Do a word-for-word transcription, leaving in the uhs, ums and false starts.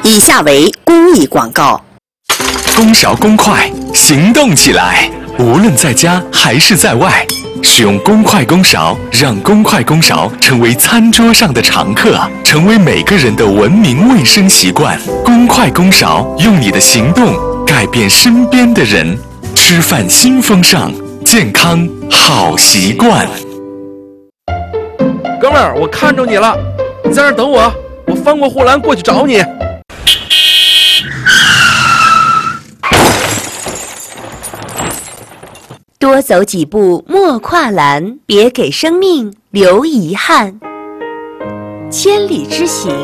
以下为公益广告。 公勺公筷，行动起来！无论在家还是在外，使用公筷公勺，让公筷公勺成为餐桌上的常客，成为每个人的文明卫生习惯。公筷公勺，用你的行动改变身边的人。吃饭新风尚，健康好习惯。 哥们儿，我看着你了，你在那儿等我，我翻过护栏过去找你。 多走几步莫跨栏，别给生命留遗憾。千里之行。